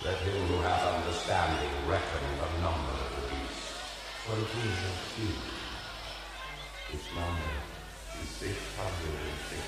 Let him who hath understanding reckon the number of the beast, for it is a few. Its number is 660.